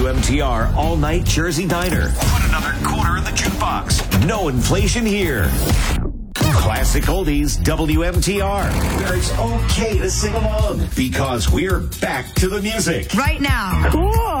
WMTR all-night Jersey Diner. Put another quarter in the jukebox. No inflation here. Classic Oldies WMTR, where it's okay to sing along because we're back to the music. Right now. Cool.